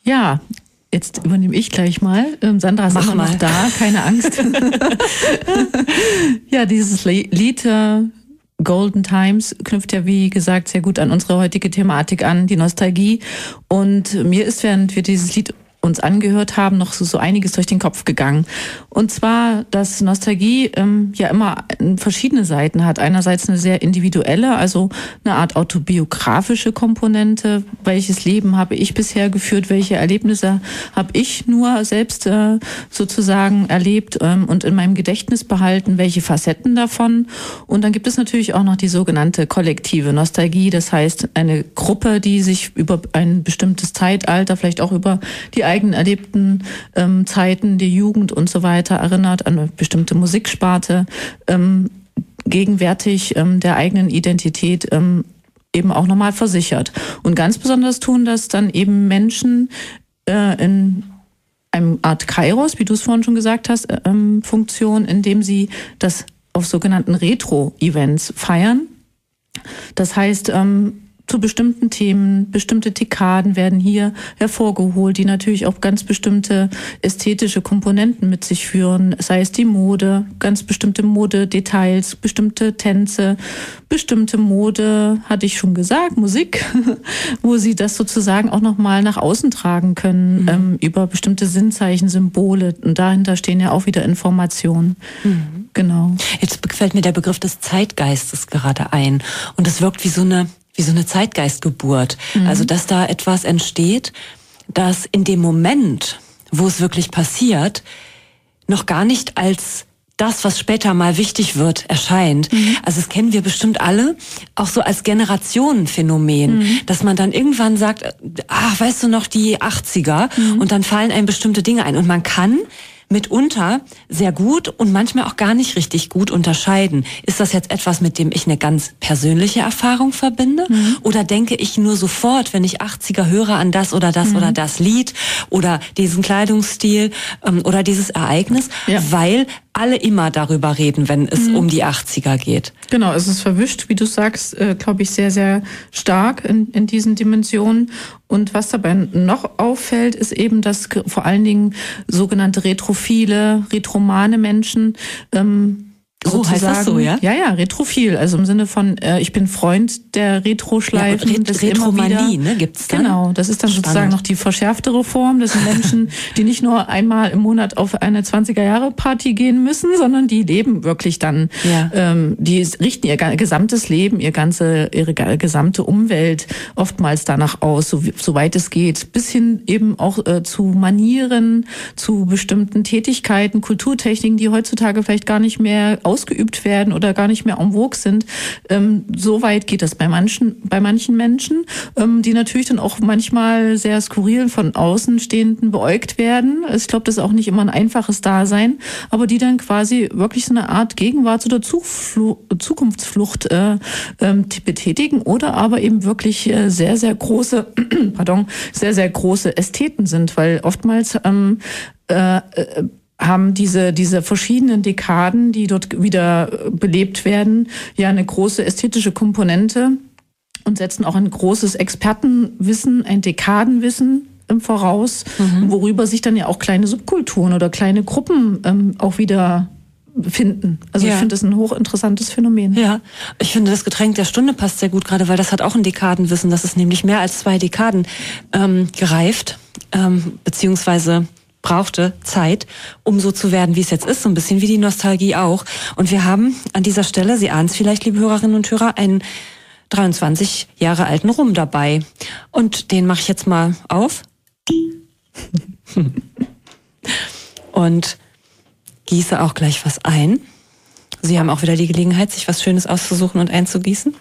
Ja, jetzt übernehme ich gleich mal. Sandra ist immer noch da, keine Angst. Ja, dieses Lied Golden Times knüpft ja, wie gesagt, sehr gut an unsere heutige Thematik an, die Nostalgie. Und mir ist, während wir dieses Lied uns angehört haben, noch so einiges durch den Kopf gegangen. Und zwar, dass Nostalgie ja immer verschiedene Seiten hat. Einerseits eine sehr individuelle, also eine Art autobiografische Komponente. Welches Leben habe ich bisher geführt? Welche Erlebnisse habe ich nur selbst sozusagen erlebt und in meinem Gedächtnis behalten? Welche Facetten davon? Und dann gibt es natürlich auch noch die sogenannte kollektive Nostalgie. Das heißt, eine Gruppe, die sich über ein bestimmtes Zeitalter, vielleicht auch über die eigenen erlebten Zeiten, die Jugend und so weiter erinnert, an eine bestimmte Musiksparte, gegenwärtig der eigenen Identität eben auch nochmal versichert. Und ganz besonders tun das dann eben Menschen in einem Art Kairos, wie du es vorhin schon gesagt hast, Funktion, indem sie das auf sogenannten Retro-Events feiern. Das heißt, zu bestimmten Themen, bestimmte Dekaden werden hier hervorgeholt, die natürlich auch ganz bestimmte ästhetische Komponenten mit sich führen, sei es die Mode, ganz bestimmte Modedetails, bestimmte Tänze, bestimmte Mode, hatte ich schon gesagt, Musik, wo sie das sozusagen auch nochmal nach außen tragen können, über bestimmte Sinnzeichen, Symbole, und dahinter stehen ja auch wieder Informationen. Genau. Jetzt fällt mir der Begriff des Zeitgeistes gerade ein, und das wirkt wie so eine Zeitgeistgeburt. Also, dass da etwas entsteht, das in dem Moment, wo es wirklich passiert, noch gar nicht als das, was später mal wichtig wird, erscheint. Also das kennen wir bestimmt alle, auch so als Generationenphänomen, dass man dann irgendwann sagt, weißt du noch, die 80er, und dann fallen einem bestimmte Dinge ein. Und man kann mitunter sehr gut und manchmal auch gar nicht richtig gut unterscheiden. Ist das jetzt etwas, mit dem ich eine ganz persönliche Erfahrung verbinde? Oder denke ich nur sofort, wenn ich 80er höre, an das oder das Lied oder diesen Kleidungsstil oder dieses Ereignis, weil alle immer darüber reden, wenn es um die 80er geht. Genau, es ist verwischt, wie du sagst, glaube ich, sehr, sehr stark in diesen Dimensionen. Und was dabei noch auffällt, ist eben, dass vor allen Dingen sogenannte retrophile, retromane Menschen heißt das so, ja? Ja, retrophil, also im Sinne von, ich bin Freund der Retroschleifen. Ja, Retromanie, ne, gibt's dann? Genau, das ist dann sozusagen noch die verschärftere Form. Das sind Menschen, die nicht nur einmal im Monat auf eine 20er-Jahre-Party gehen müssen, sondern die leben wirklich dann, die richten ihr gesamtes Leben, ihre gesamte Umwelt oftmals danach aus, soweit es geht, bis hin eben auch zu Manieren, zu bestimmten Tätigkeiten, Kulturtechniken, die heutzutage vielleicht gar nicht mehr ausgeübt werden oder gar nicht mehr en vogue sind. So weit geht das bei manchen Menschen, die natürlich dann auch manchmal sehr skurril von Außenstehenden beäugt werden. Ich glaube, das ist auch nicht immer ein einfaches Dasein, aber die dann quasi wirklich so eine Art Gegenwarts- oder Zukunftsflucht betätigen oder aber eben wirklich sehr, sehr große, sehr, sehr große Ästheten sind, weil oftmals haben diese verschiedenen Dekaden, die dort wieder belebt werden, ja eine große ästhetische Komponente und setzen auch ein großes Expertenwissen, ein Dekadenwissen voraus, worüber sich dann ja auch kleine Subkulturen oder kleine Gruppen auch wieder finden. Also ich finde das ein hochinteressantes Phänomen. Ja, ich finde, das Getränk der Stunde passt sehr gut, gerade weil das hat auch ein Dekadenwissen. Das ist nämlich mehr als 2 Dekaden gereift, beziehungsweise brauchte Zeit, um so zu werden, wie es jetzt ist, so ein bisschen wie die Nostalgie auch. Und wir haben an dieser Stelle, Sie ahnen es vielleicht, liebe Hörerinnen und Hörer, einen 23 Jahre alten Rum dabei. Und den mache ich jetzt mal auf. Und gieße auch gleich was ein. Sie haben auch wieder die Gelegenheit, sich was Schönes auszusuchen und einzugießen.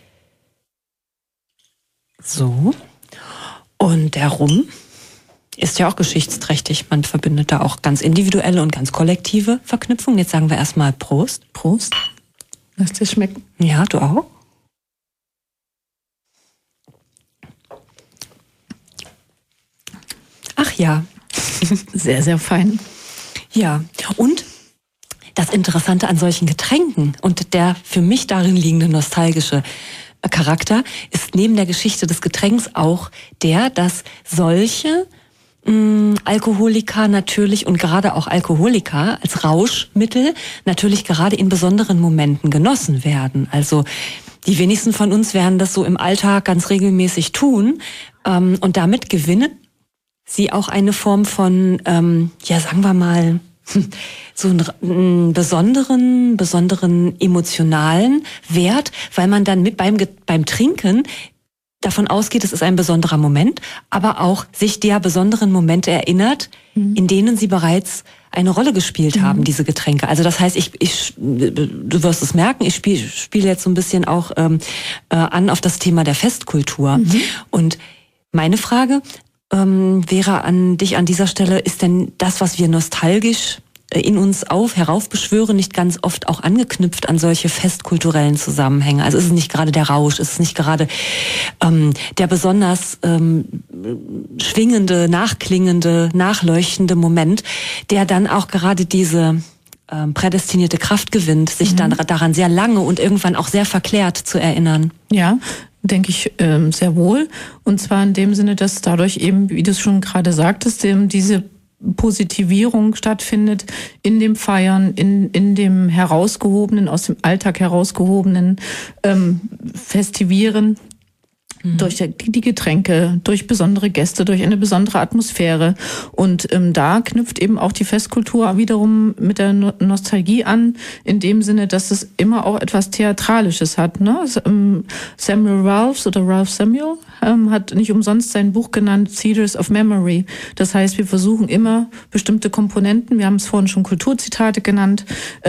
So. Und der Rum ist ja auch geschichtsträchtig. Man verbindet da auch ganz individuelle und ganz kollektive Verknüpfungen. Jetzt sagen wir erstmal Prost. Prost. Lass dir schmecken. Ja, du auch? Ach ja. Sehr, sehr fein. Ja, und das Interessante an solchen Getränken und der für mich darin liegende nostalgische Charakter ist neben der Geschichte des Getränks auch der, dass solche Alkoholiker natürlich und gerade auch Alkoholiker als Rauschmittel natürlich gerade in besonderen Momenten genossen werden. Also die wenigsten von uns werden das so im Alltag ganz regelmäßig tun und damit gewinnen sie auch eine Form von, sagen wir mal, so einen besonderen emotionalen Wert, weil man dann beim Trinken davon ausgeht, es ist ein besonderer Moment, aber auch sich der besonderen Momente erinnert, in denen sie bereits eine Rolle gespielt haben, diese Getränke. Also das heißt, du wirst es merken, ich spiele jetzt so ein bisschen auch an auf das Thema der Festkultur. Und meine Frage wäre an dich an dieser Stelle, ist denn das, was wir nostalgisch in uns heraufbeschwören, nicht ganz oft auch angeknüpft an solche festkulturellen Zusammenhänge? Also ist es nicht gerade der Rausch, ist es nicht gerade der besonders schwingende, nachklingende, nachleuchtende Moment, der dann auch gerade diese prädestinierte Kraft gewinnt, sich dann daran sehr lange und irgendwann auch sehr verklärt zu erinnern? Ja, denke ich sehr wohl. Und zwar in dem Sinne, dass dadurch eben, wie du es schon gerade sagtest, diese Positivierung stattfindet in dem Feiern, in dem herausgehobenen, aus dem Alltag herausgehobenen Festivieren. Durch die Getränke, durch besondere Gäste, durch eine besondere Atmosphäre. Und da knüpft eben auch die Festkultur wiederum mit der Nostalgie an, in dem Sinne, dass es immer auch etwas Theatralisches hat. Ne? Ralph Samuel hat nicht umsonst sein Buch genannt Theatres of Memory. Das heißt, wir versuchen immer bestimmte Komponenten, wir haben es vorhin schon Kulturzitate genannt,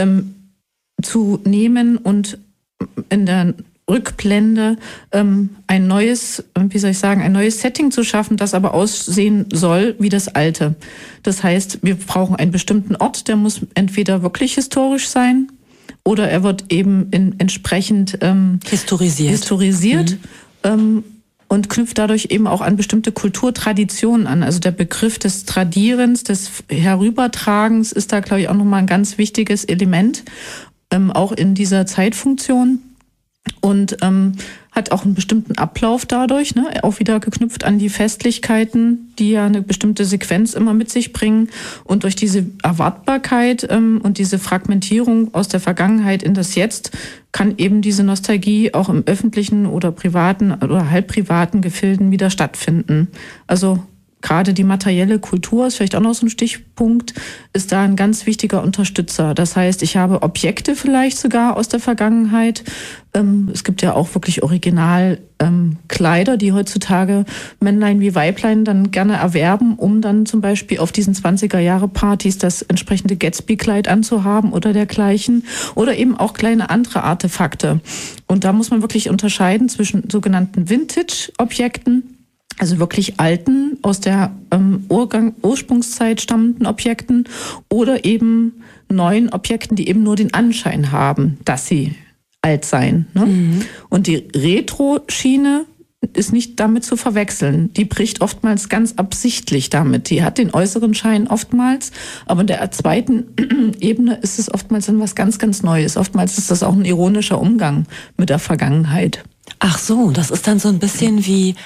zu nehmen und in der Rückblende ein neues Setting zu schaffen, das aber aussehen soll wie das alte. Das heißt, wir brauchen einen bestimmten Ort, der muss entweder wirklich historisch sein oder er wird eben entsprechend historisiert und knüpft dadurch eben auch an bestimmte Kulturtraditionen an. Also der Begriff des Tradierens, des Herübertragens ist da, glaube ich, auch nochmal ein ganz wichtiges Element, auch in dieser Zeitfunktion. Und hat auch einen bestimmten Ablauf dadurch, ne? Auch wieder geknüpft an die Festlichkeiten, die ja eine bestimmte Sequenz immer mit sich bringen. Und durch diese Erwartbarkeit und diese Fragmentierung aus der Vergangenheit in das Jetzt kann eben diese Nostalgie auch im öffentlichen oder privaten oder halbprivaten Gefilden wieder stattfinden. Also gerade die materielle Kultur ist vielleicht auch noch so ein Stichpunkt, ist da ein ganz wichtiger Unterstützer. Das heißt, ich habe Objekte vielleicht sogar aus der Vergangenheit. Es gibt ja auch wirklich Original Kleider, die heutzutage Männlein wie Weiblein dann gerne erwerben, um dann zum Beispiel auf diesen 20er-Jahre-Partys das entsprechende Gatsby-Kleid anzuhaben oder dergleichen. Oder eben auch kleine andere Artefakte. Und da muss man wirklich unterscheiden zwischen sogenannten Vintage-Objekten, also wirklich alten, aus der Ursprungszeit stammenden Objekten oder eben neuen Objekten, die eben nur den Anschein haben, dass sie alt seien. Ne? Und die Retro-Schiene ist nicht damit zu verwechseln. Die bricht oftmals ganz absichtlich damit. Die hat den äußeren Schein oftmals, aber in der zweiten Ebene ist es oftmals dann was ganz, ganz Neues. Oftmals ist das auch ein ironischer Umgang mit der Vergangenheit. Ach so, das ist dann so ein bisschen wie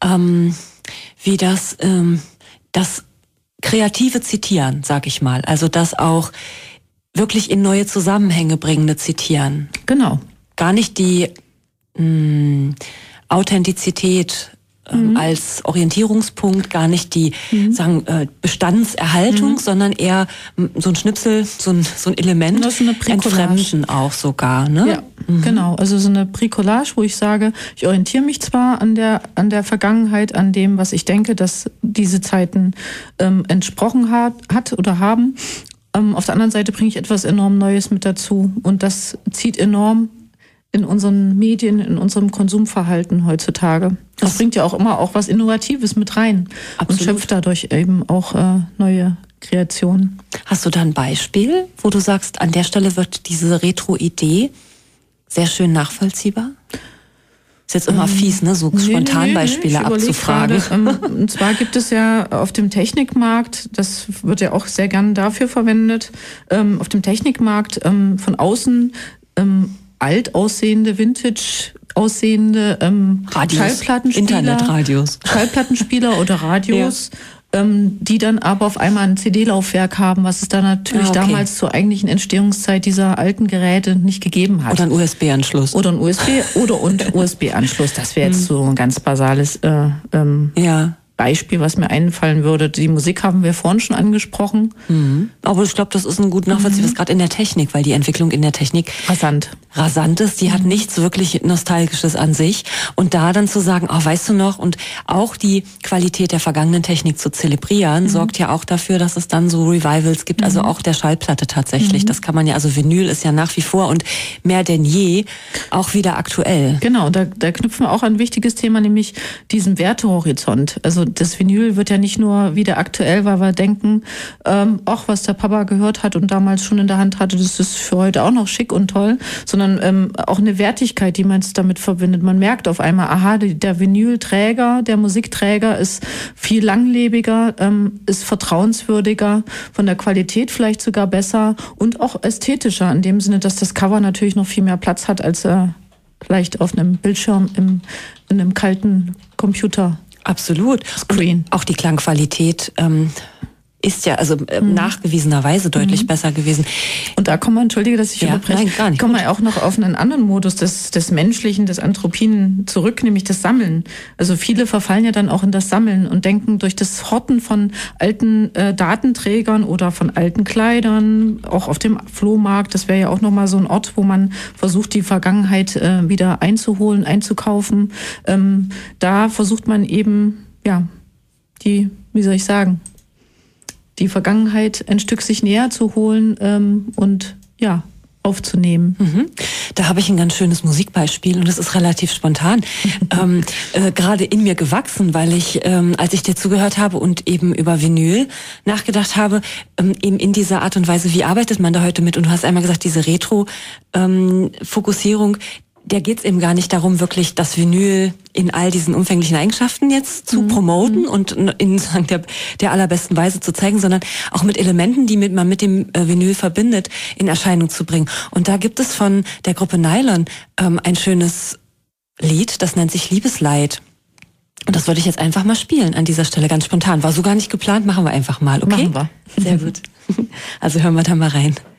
das kreative Zitieren, sag ich mal. Also das auch wirklich in neue Zusammenhänge bringende Zitieren. Genau. Gar nicht die Authentizität als Orientierungspunkt, gar nicht die Bestandserhaltung, sondern eher so ein Schnipsel, so ein Element, das ist eine Entfremden auch sogar. Ne? Ja, genau. Also so eine Bricolage, wo ich sage, ich orientiere mich zwar an der Vergangenheit, an dem, was ich denke, dass diese Zeiten entsprochen hat oder haben. Auf der anderen Seite bringe ich etwas enorm Neues mit dazu und das zieht enorm in unseren Medien, in unserem Konsumverhalten heutzutage. Das bringt ja auch immer auch was Innovatives mit rein. Absolut. Und schöpft dadurch eben auch neue Kreationen. Hast du da ein Beispiel, wo du sagst, an der Stelle wird diese Retro-Idee sehr schön nachvollziehbar? Ist jetzt immer fies, ne, so Spontanbeispiele abzufragen. Und zwar gibt es ja auf dem Technikmarkt, das wird ja auch sehr gern dafür verwendet, auf dem Technikmarkt von außen alt aussehende, vintage aussehende Radios, Schallplattenspieler, Internetradios. Schallplattenspieler oder Radios die dann aber auf einmal ein CD-Laufwerk haben, was es da natürlich damals zur eigentlichen Entstehungszeit dieser alten Geräte nicht gegeben hat. Oder ein USB-Anschluss. Oder ein USB-Anschluss. Das wäre jetzt so ein ganz basales Beispiel, was mir einfallen würde. Die Musik haben wir vorhin schon angesprochen. Aber ich glaube, das ist ein gut nachvollziehbares, gerade in der Technik, weil die Entwicklung in der Technik rasant ist. Die hat nichts wirklich Nostalgisches an sich. Und da dann zu sagen, weißt du noch, und auch die Qualität der vergangenen Technik zu zelebrieren, sorgt ja auch dafür, dass es dann so Revivals gibt. Also auch der Schallplatte tatsächlich. Das kann man ja, also Vinyl ist ja nach wie vor und mehr denn je auch wieder aktuell. Genau, da knüpfen wir auch an ein wichtiges Thema, nämlich diesen Wertehorizont. Also das Vinyl wird ja nicht nur wieder aktuell, weil wir denken, was der Papa gehört hat und damals schon in der Hand hatte, das ist für heute auch noch schick und toll, sondern auch eine Wertigkeit, die man damit verbindet. Man merkt auf einmal, der Vinylträger, der Musikträger ist viel langlebiger, ist vertrauenswürdiger, von der Qualität vielleicht sogar besser und auch ästhetischer, in dem Sinne, dass das Cover natürlich noch viel mehr Platz hat, als vielleicht auf einem Bildschirm in einem kalten Computer. Absolut. Screen. Und auch die Klangqualität ist ja nachgewiesenerweise deutlich besser gewesen. Und da kommen wir, entschuldige, dass ich unterbreche, nein, gar nicht. Kommen wir auch noch auf einen anderen Modus des Menschlichen, des Anthropinen zurück, nämlich das Sammeln. Also viele verfallen ja dann auch in das Sammeln und denken durch das Horten von alten Datenträgern oder von alten Kleidern, auch auf dem Flohmarkt, das wäre ja auch nochmal so ein Ort, wo man versucht, die Vergangenheit wieder einzuholen, einzukaufen. Da versucht man eben, die Vergangenheit ein Stück sich näher zu holen und aufzunehmen. Da habe ich ein ganz schönes Musikbeispiel und das ist relativ spontan. Gerade in mir gewachsen, weil ich, als ich dir zugehört habe und eben über Vinyl nachgedacht habe, eben in dieser Art und Weise, wie arbeitet man da heute mit? Und du hast einmal gesagt, diese Retro-Fokussierung, der geht's eben gar nicht darum, wirklich das Vinyl in all diesen umfänglichen Eigenschaften jetzt zu promoten und in der allerbesten Weise zu zeigen, sondern auch mit Elementen, die man mit dem Vinyl verbindet, in Erscheinung zu bringen. Und da gibt es von der Gruppe Nylon ein schönes Lied, das nennt sich Liebesleid. Und das würde ich jetzt einfach mal spielen an dieser Stelle, ganz spontan. War so gar nicht geplant, machen wir einfach mal, okay? Machen wir. Sehr gut. Also hören wir da mal rein.